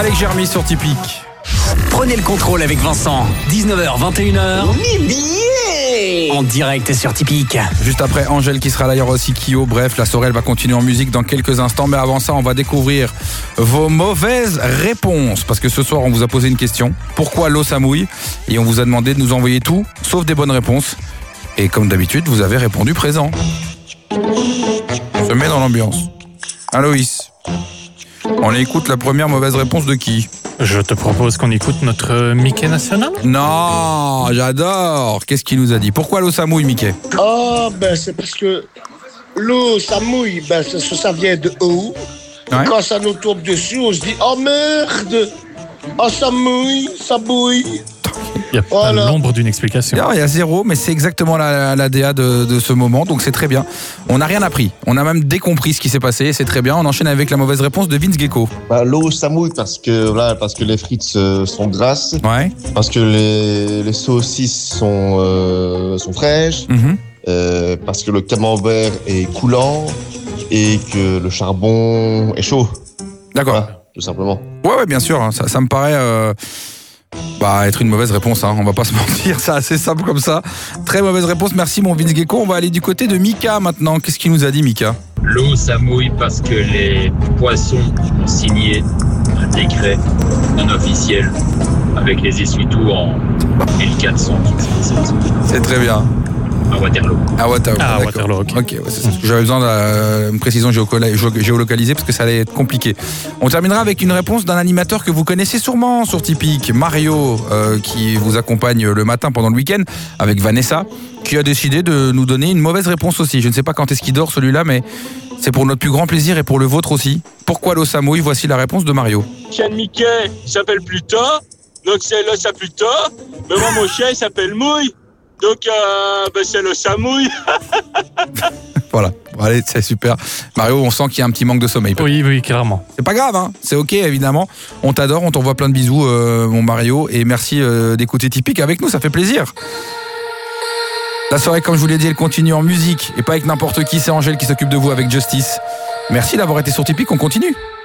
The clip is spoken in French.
Alex Germy sur Typique. Prenez le contrôle avec Vincent. 19h, 21h. En direct sur Typique. Juste après, Angèle qui sera là, il y aura aussi Kyo. Bref, la soirée elle va continuer en musique dans quelques instants. Mais avant ça, on va découvrir vos mauvaises réponses. Parce que ce soir, on vous a posé une question. Pourquoi l'eau ça mouille? Et on vous a demandé de nous envoyer tout, sauf des bonnes réponses. Et comme d'habitude, vous avez répondu présent. On se met dans l'ambiance. Aloïs, on écoute la première mauvaise réponse de qui? Je te propose qu'on écoute notre Mickey national. Non, j'adore. Qu'est-ce qu'il nous a dit? Pourquoi l'eau ça mouille, Mickey? Ah, ben c'est parce que l'eau, ça mouille, ben ça vient de haut. Ouais. Quand ça nous tombe dessus, on se dit, oh merde, oh ça mouille, ça bouille. Il n'y a pas Voilà. l'ombre d'une explication. Non, il y a zéro, mais c'est exactement la DA de ce moment, donc c'est très bien. On n'a rien appris, on a même décompris ce qui s'est passé, c'est très bien. On enchaîne avec la mauvaise réponse de Vince Gecko. Bah, l'eau, ça mouille parce que les frites sont grasses, Ouais. parce que les saucisses sont fraîches, parce que le camembert est coulant et que le charbon est chaud. D'accord. Voilà, tout simplement. Ouais, bien sûr, hein, ça me paraît être une mauvaise réponse, hein, on va pas se mentir, c'est assez simple comme ça. Très mauvaise réponse, merci mon Vince Gecko. On va aller du côté de Mika maintenant. Qu'est-ce qu'il nous a dit, Mika? L'eau, ça mouille parce que les poissons ont signé un décret non officiel avec les essuie-tout en 1477 C'est très bien. à Waterloo. À Waterloo. Ah, d'accord. Waterloo, ok. Ok, ouais, c'est ça. J'avais besoin d'une précision géolocalisée parce que ça allait être compliqué. On terminera avec une réponse d'un animateur que vous connaissez sûrement sur Typique, Mario, qui vous accompagne le matin pendant le week-end avec Vanessa, qui a décidé de nous donner une mauvaise réponse aussi. Je ne sais pas quand est-ce qu'il dort celui-là, mais c'est pour notre plus grand plaisir et pour le vôtre aussi. Pourquoi l'eau ça mouille? Voici la réponse de Mario. chien de Mickey s'appelle Pluto, donc c'est le ça Pluto. Mais moi, mon chien, il s'appelle Mouille, donc c'est le Samouille. Voilà, bon, allez, c'est super. Mario, on sent qu'il y a un petit manque de sommeil. Oui, clairement. C'est pas grave, hein. C'est ok évidemment. On t'adore, on t'envoie plein de bisous, mon Mario, et merci d'écouter Typique avec nous, ça fait plaisir. La soirée, comme je vous l'ai dit, elle continue en musique et pas avec n'importe qui. C'est Angèle qui s'occupe de vous avec Justice. Merci d'avoir été sur Typique, on continue.